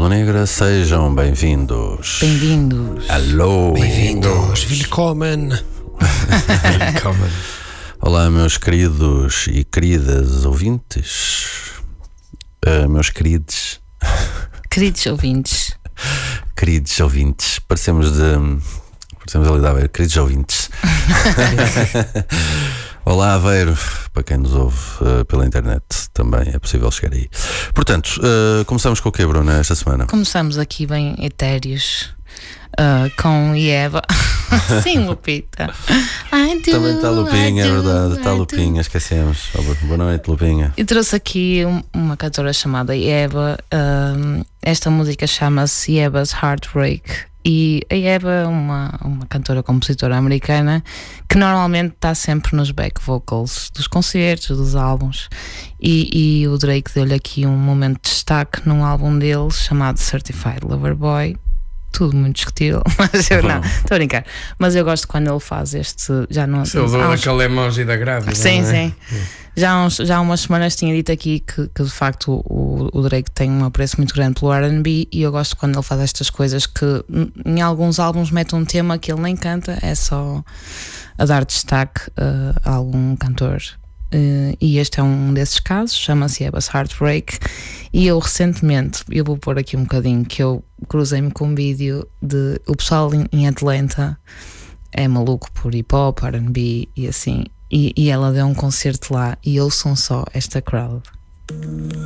Pérola Negra, sejam bem-vindos. Bem-vindos. Alô. Bem-vindos. Willkommen. Willkommen. Olá, meus queridos e queridas ouvintes. Meus queridos. Queridos ouvintes. Queridos ouvintes. Parecemos ali da Aveiro. Queridos ouvintes. Olá, Aveiro, para quem nos ouve pela internet, também é possível chegar aí. Portanto, começamos com o quê, Bruna, esta semana? Começamos aqui bem etéreos, com Ieva. Sim, Lupita. Também está a Lupinha, é verdade, está a Lupinha, esquecemos. Boa noite, Lupinha. Eu trouxe aqui uma cantora chamada Ieva. Esta música chama-se Ieva's Heartbreak. E a Ieva é uma cantora-compositora americana que normalmente está sempre nos back vocals dos concertos, dos álbuns. E o Drake deu-lhe aqui um momento de destaque num álbum dele chamado Certified Lover Boy. Tudo muito discutível, mas eu não, estou a brincar. Mas eu gosto quando ele faz este. Já não. Se eu dou aquele emoji da grávida. Sim, não é? sim. Já há umas semanas tinha dito aqui que de facto o Drake tem um apreço muito grande pelo R&B, e eu gosto quando ele faz estas coisas que em alguns álbuns mete um tema que ele nem canta, é só a dar destaque a algum cantor. E este é um desses casos, chama-se Ieva's Heartbreak. E eu recentemente, eu vou pôr aqui um bocadinho, que eu cruzei-me com um vídeo de o pessoal em Atlanta é maluco por hip-hop, R&B e assim, e ela deu um concerto lá, e ouçam só esta crowd.